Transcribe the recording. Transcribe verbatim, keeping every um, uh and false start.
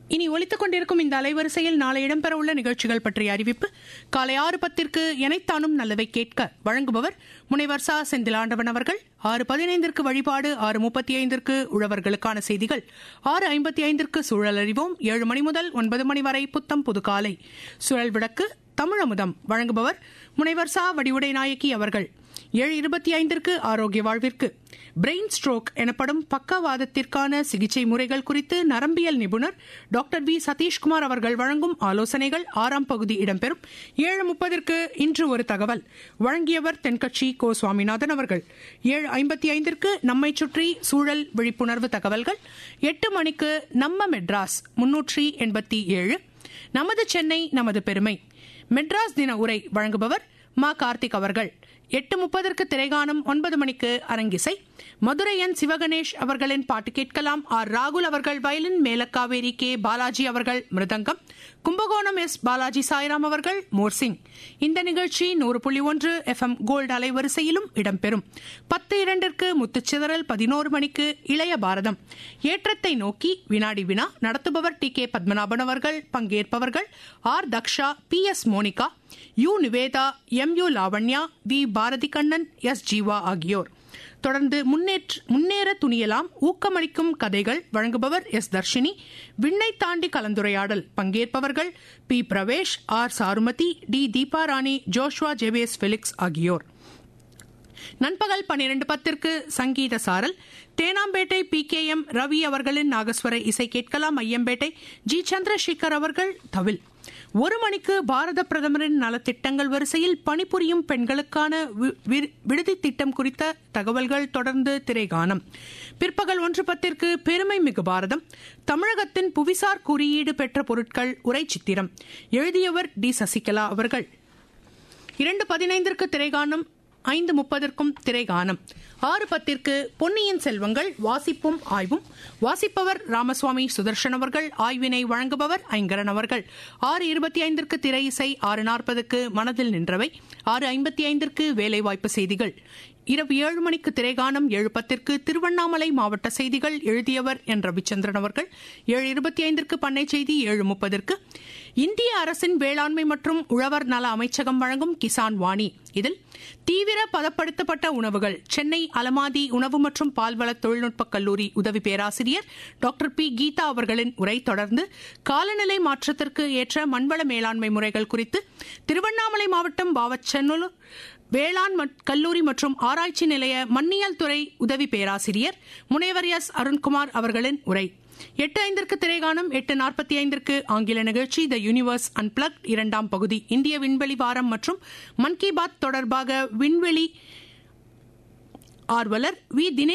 இனி ஒலித்துக் கொண்டிருக்கும் இந்த அலைவரிசையில் நாளை இடம்பெறவுள்ள நிகழ்ச்சிகள் பற்றிய அறிவிப்பு. காலை ஆறு பத்திற்கு எனைத்தானும் நல்லவை கேட்க வழங்குபவர் முனைவர் ச செந்திலாண்டவன் அவர்கள். ஆறு பதினைந்திற்கு வழிபாடு, ஆறு முப்பத்தி ஐந்திற்கு உழவர்களுக்கான செய்திகள், ஆறு ஐம்பத்தி ஐந்திற்கு சூழல் அறிவோம், ஏழு மணி முதல் ஒன்பது மணி வரை புத்தம் புது காலை சுழல் விளக்கு தமிழமுதம் வழங்குபவர் முனைவர் ச வடிவுடை நாயக்கி அவர்கள். ஏழு இருபத்தி ஐந்திற்கு ஆரோக்கிய வாழ்விற்கு பிரெயின் ஸ்ட்ரோக் எனப்படும் பக்கவாதத்திற்கான சிகிச்சை முறைகள் குறித்து நரம்பியல் நிபுணர் டாக்டர் வி சதீஷ்குமார் அவர்கள் வழங்கும் ஆலோசனைகள் ஆறாம் பகுதி இடம்பெறும். ஏழு முப்பதற்கு இன்று ஒரு தகவல் வழங்கியவர் தென்கட்சி கோ சுவாமிநாதன் அவர்கள். ஏழு ஐம்பத்தி ஐந்திற்கு நம்மை சுற்றி சூழல் விழிப்புணர்வு தகவல்கள். எட்டு மணிக்கு நம்ம மெட்ராஸ் முன்னூற்றி எண்பத்தி ஏழு நமது சென்னை நமது பெருமை மெட்ராஸ் தின உரை வழங்குபவர் மா கார்த்திக் அவர்கள். எட்டு முப்பதற்கு திரைகானம். ஒன்பது மணிக்கு அரங்கிசை. மதுரை என் சிவகணேஷ் அவர்களின் பாட்டு கேட்கலாம். ஆர் ராகுல் அவர்கள் வயலின், மேலக்காவேரி கே பாலாஜி அவர்கள் மிருதங்கம், கும்பகோணம் எஸ் பாலாஜி சாய்ராம் அவர்கள் மோர்சிங். இந்த நிகழ்ச்சி நூறு புள்ளி ஒன்று எஃப் எம் கோல்டு அலைவரிசையிலும் இடம்பெறும். பத்து இரண்டிற்கு முத்துச்சிதறல். பதினோரு மணிக்கு இளைய பாரதம் ஏற்றத்தை நோக்கி வினாடி வினா. நடத்துபவர் டி கே பத்மநாபன் அவர்கள். பங்கேற்பவர்கள் R Daksha, B S Monica, U Nivetha, M U Lavanya, we Bharathi Kannan, S Jeeva ஆகியோர். தொடர்ந்து முன்னேற துணியலாம் ஊக்கமளிக்கும் கதைகள் வழங்குபவர் எஸ் தர்ஷினி. விண்ணை தாண்டி கலந்துரையாடல் பங்கேற்பவர்கள் B Pravesh, R Charumathi, D Deeparani, Joshua ஜெவேஸ் Felix ஆகியோர். நண்பகல் பன்னிரண்டு பத்திற்கு சங்கீத சாரல். Teynampet B K M Ravi அவர்களின் நாகஸ்வர இசை கேட்கலாம். ஐயம்பேட்டை ஜி சந்திரசேகர் அவர்கள் தவில். ஒரு மணிக்கு பாரத பிரதமரின் நலத்திட்டங்கள் வரிசையில் பணிபுரியும் பெண்களுக்கான விடுதி திட்டம் குறித்த தகவல்கள். தொடர்ந்து திரைகானம். பிற்பகல் ஒன்று பத்திற்கு பெருமை மிகு பாரதம் தமிழகத்தின் புவிசார் குறியீடு பெற்ற பொருட்கள் உரை சித்திரம் எழுதியவர் டி சசிகலா அவர்கள். இரண்டு பதினைந்திற்கு திரைகானம். ஐந்து முப்பதற்கும் திரைகானம். ஆறு பத்திற்கு பொன்னியின் செல்வங்கள் வாசிப்பும் ஆய்வும். வாசிப்பவர் ராமசுவாமி சுதர்ஷன் அவர்கள். ஆய்வினை வழங்குபவர் ஐங்கரன் அவர்கள். ஆறு இருபத்தி ஐந்திற்கு திரை இசை. ஆறு நாற்பதுக்கு மனதில் நின்றவை. ஆறு ஐம்பத்தி ஐந்திற்கு வேலைவாய்ப்பு செய்திகள். இரவு ஏழு மணிக்கு திரைகானம். ஏழு பத்திற்கு திருவண்ணாமலை மாவட்ட செய்திகள் எழுதியவர் என் ரவிச்சந்திரன் அவர்கள். ஏழு இருபத்தி ஐந்திற்கு பண்ணை செய்தி. ஏழு முப்பதற்கு இந்திய அரசின் வேளாண்மை மற்றும் உழவர் நல அமைச்சகம் வழங்கும் கிசான் வாணி. இதில் தீவிர பதப்படுத்தப்பட்ட உணவுகள் சென்னை அலமாதி உணவு மற்றும் பால்வள தொழில்நுட்ப கல்லூரி உதவி பேராசிரியர் டாக்டர் பி கீதா அவர்களின் உரை. தொடர்ந்து காலநிலை மாற்றத்திற்கு ஏற்ற மண்வள மேலாண்மை முறைகள் குறித்து திருவண்ணாமலை மாவட்டம் பாவச்சென்னூர் வேளாண் கல்லூரி மற்றும் ஆராய்ச்சி நிலைய மண்ணியல் துறை உதவி பேராசிரியர் முனைவர் எஸ் அருண்குமார் அவர்களின் உரை. எட்டு ஐந்திற்கு திரைகானம். எட்டு நாற்பத்தி ஐந்திற்கு ஆங்கில நிகழ்ச்சி த யூனிவர்ஸ் அன்பிளக்ட் இரண்டாம் பகுதி இந்திய விண்வெளி வாரம் மற்றும் மன் கி பாத் தொடர்பாக விண்வெளி ஆர்வலர் வி தினேஷ்